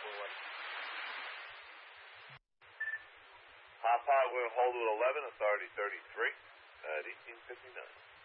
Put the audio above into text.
High Pilot, we're going to hold with 11, authority 33 at 1859.